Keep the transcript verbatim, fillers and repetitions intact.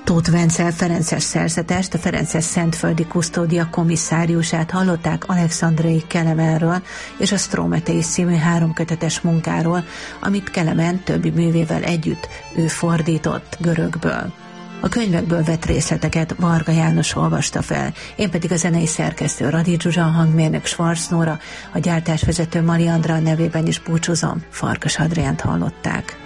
Tóth Vencel ferences szerzetest, a ferences szentföldi kusztódia komisszáriusát hallották Alexandrai Kelemenről és a Strometheis című háromkötetes munkáról, amit Kelemen többi művével együtt ő fordított görögből. A könyvekből vett részleteket Varga János olvasta fel, én pedig a zenei szerkesztő Radi Zsuzsa, a hangmérnök Schwarz Nóra, a gyártásvezető Mali Andrea nevében is búcsúzom, Farkas Adriánt hallották.